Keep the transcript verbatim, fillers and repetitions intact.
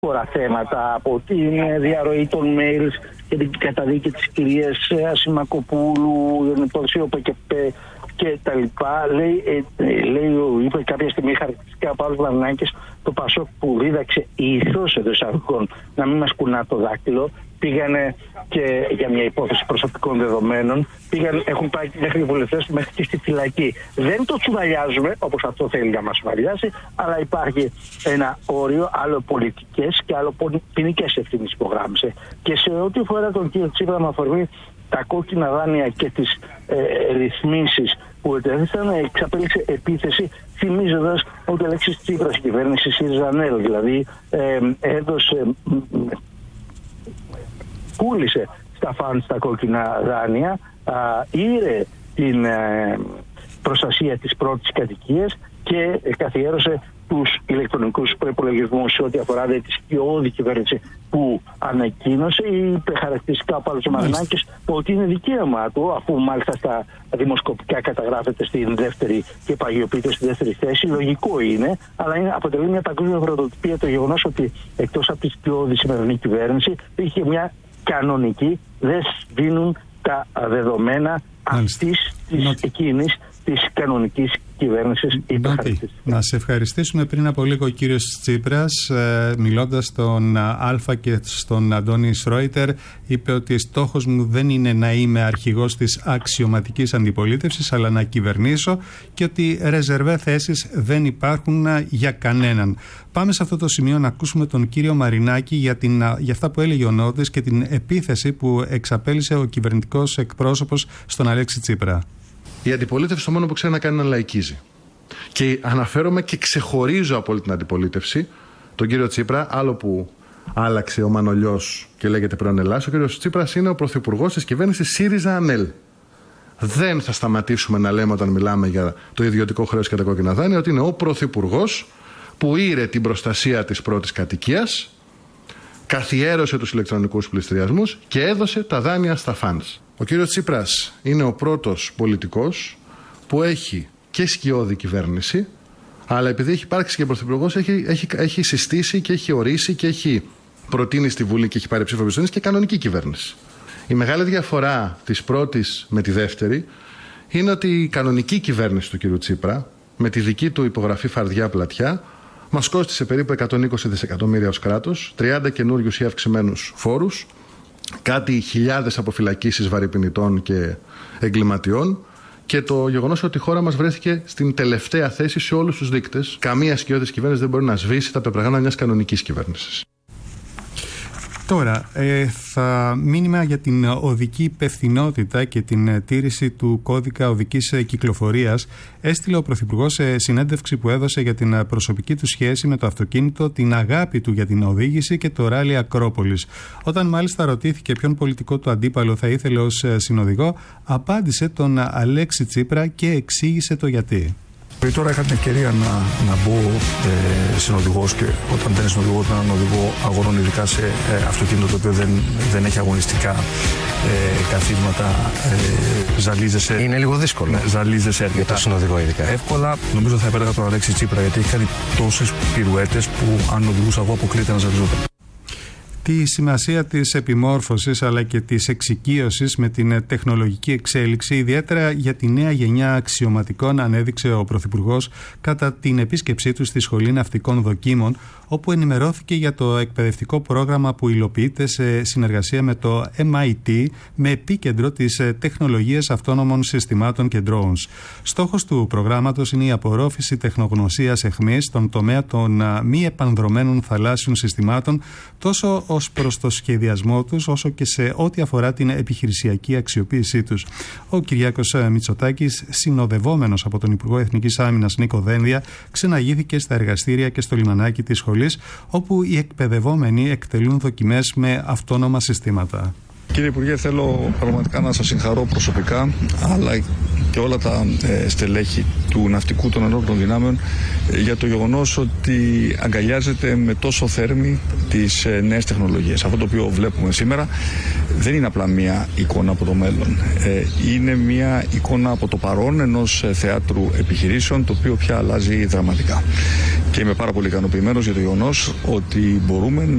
διάφορα θέματα, από την διαρροή των mails και την καταδίκη της κυρίας Ασημακοπούλου, το ΣΥΟΠΕΚΕΠΕ και τα λοιπά. Λέει, ε, λέει είπε κάποια στιγμή χαρακτηριστικά από άλλους Μαρινάκης, το Πασόκ που δίδαξε ηθώς εντός εισαγωγικών να μην μας κουνά το δάκτυλο. Πήγανε και για μια υπόθεση προσωπικών δεδομένων, πήγαν, έχουν πάει μέχρι οι βουλευτές μέχρι και στη φυλακή. Δεν το τσουβαλιάζουμε όπως αυτό θέλει να μας τσουβαλιάσει, αλλά υπάρχει ένα όριο, άλλο πολιτικές και άλλο ποινικές ευθύνες υπογράμμισε. Και σε ό,τι αφορά τον κύριο Τσίπρα με αφορμή τα κόκκινα δάνεια και τις ε, ρυθμίσεις που ετέθησαν, εξαπέλυσε επίθεση θυμίζοντας ότι ο Αλέξης Τσίπρας, η κυβέρνηση ΣΥΡΙΖΑ-ΝΕΛ, δηλαδή ε, έδωσε, πούλησε στα φαντ τα κόκκινα δάνεια, α, ήρε την ε, προστασία της πρώτης κατοικίας και καθιέρωσε τους ηλεκτρονικούς προϋπολογισμούς σε ό,τι αφορά δε, τη σκιώδη κυβέρνηση που ανακοίνωσε. Είπε χαρακτηριστικά από άλλους Μαρινάκης ότι είναι δικαίωμα του, αφού μάλιστα στα δημοσκοπικά καταγράφεται στην δεύτερη και παγιοποιείται στη δεύτερη θέση. Λογικό είναι, αλλά είναι, αποτελεί μια παγκόσμια πρωτοτυπία το γεγονός ότι εκτός από τη σκιώδη σημερινή κυβέρνηση είχε μια κανονική, δεν σβήνουν τα δεδομένα αυτής της εκείνης της κανονικής κυβέρνησης. Να σε ευχαριστήσουμε. Πριν από λίγο ο κύριος Τσίπρας, ε, μιλώντας στον Αλφα και στον Αντώνη Σρόιτερ, είπε ότι στόχος μου δεν είναι να είμαι αρχηγός της αξιωματικής αντιπολίτευσης, αλλά να κυβερνήσω, και ότι ρεζερβέ θέσεις δεν υπάρχουν για κανέναν. Πάμε σε αυτό το σημείο να ακούσουμε τον κύριο Μαρινάκη για, την, για αυτά που έλεγε ο Νότης και την επίθεση που εξαπέλυσε ο κυβερνητικός εκπρόσωπος στον Αλέξη Τσίπρα. Η αντιπολίτευση το μόνο που ξέρει να κάνει είναι να λαϊκίζει. Και αναφέρομαι και ξεχωρίζω από όλη την αντιπολίτευση τον κύριο Τσίπρα, άλλο που άλλαξε ο Μανολιός και λέγεται πλέον Ελλάς. Ο κύριος Τσίπρας είναι ο πρωθυπουργός της κυβέρνησης ΣΥΡΙΖΑ-ΑΝΕΛ. Δεν θα σταματήσουμε να λέμε όταν μιλάμε για το ιδιωτικό χρέος και τα κόκκινα δάνεια ότι είναι ο πρωθυπουργός που ήρε την προστασία της πρώτης κατοικίας, καθιέρωσε τους ηλεκτρονικούς πληστηριασμούς και έδωσε τα δάνεια στα φαντς. Ο κύριος Τσίπρας είναι ο πρώτος πολιτικός που έχει και σκιώδη κυβέρνηση, αλλά επειδή έχει υπάρξει και πρωθυπουργός, έχει, έχει, έχει συστήσει και έχει ορίσει και έχει προτείνει στη Βουλή και έχει πάρει ψήφο εμπιστοσύνης και κανονική κυβέρνηση. Η μεγάλη διαφορά της πρώτης με τη δεύτερη είναι ότι η κανονική κυβέρνηση του κύριου Τσίπρα, με τη δική του υπογραφή φαρδιά πλατιά, μας κόστισε περίπου εκατόν είκοσι δισεκατομμύρια ως κράτος, τριάντα καινούριους ή αυξημένους φόρους, κάτι χιλιάδες αποφυλακίσεις βαρυπινητών και εγκληματιών και το γεγονός ότι η χώρα μας βρέθηκε στην τελευταία θέση σε όλους τους δείκτες. Καμία σκιώδης κυβέρνηση δεν μπορεί να σβήσει τα πεπραγάνα μιας κανονικής κυβέρνησης. Τώρα, ε, θα μήνυμα για την οδική υπευθυνότητα και την τήρηση του κώδικα οδικής κυκλοφορίας έστειλε ο Πρωθυπουργός σε συνέντευξη που έδωσε για την προσωπική του σχέση με το αυτοκίνητο, την αγάπη του για την οδήγηση και το ράλι Ακρόπολης. Όταν μάλιστα ρωτήθηκε ποιον πολιτικό του αντίπαλο θα ήθελε ως συνοδηγό, απάντησε τον Αλέξη Τσίπρα και εξήγησε το γιατί. Τώρα είχα την ευκαιρία να, να μπω ε, συνοδηγός και όταν δεν είναι συνοδηγός να είναι οδηγό αγώνων, ειδικά σε ε, αυτοκίνητο το οποίο δεν, δεν έχει αγωνιστικά ε, καθίσματα, ε, ζαλίζεσαι. Είναι λίγο δύσκολο. Ναι, ζαλίζεσαι για το συνοδηγό ειδικά. Εύκολα, νομίζω θα επέλεγα τον Αλέξη Τσίπρα γιατί έχει κάνει τόσες πυρουέτες που αν οδηγούσα εγώ αποκλείται να ζαλιζόταν. Τη σημασία της επιμόρφωσης αλλά και της εξοικείωσης με την τεχνολογική εξέλιξη, ιδιαίτερα για τη νέα γενιά αξιωματικών, ανέδειξε ο Πρωθυπουργός κατά την επίσκεψή του στη Σχολή Ναυτικών Δοκίμων, όπου ενημερώθηκε για το εκπαιδευτικό πρόγραμμα που υλοποιείται σε συνεργασία με το εμ άι τι με επίκεντρο τις τεχνολογίες αυτόνομων συστημάτων και drones. Στόχος του προγράμματος είναι η απορρόφηση τεχνογνωσίας αιχμής στον τομέα των μη επανδρομένων θαλάσσιων συστημάτων, τόσο ως προς το σχεδιασμό τους, όσο και σε ό,τι αφορά την επιχειρησιακή αξιοποίησή τους. Ο Κυριάκος Μητσοτάκης, συνοδευόμενος από τον Υπουργό Εθνικής Άμυνας Νίκο Δένδια, ξεναγήθηκε στα εργαστήρια και στο λιμανάκι της σχολής, όπου οι εκπαιδευόμενοι εκτελούν δοκιμές με αυτόνομα συστήματα. Κύριε Υπουργέ, θέλω πραγματικά να σας συγχαρώ προσωπικά, αλλά και όλα τα ε, στελέχη του ναυτικού των ενόπλων δυνάμεων ε, για το γεγονός ότι αγκαλιάζεται με τόσο θέρμη τις ε, νέες τεχνολογίες. Αυτό το οποίο βλέπουμε σήμερα δεν είναι απλά μία εικόνα από το μέλλον. Ε, είναι μία εικόνα από το παρόν ενός ε, θεάτρου επιχειρήσεων, το οποίο πια αλλάζει δραματικά. Και είμαι πάρα πολύ ικανοποιημένος για το γεγονός ότι μπορούμε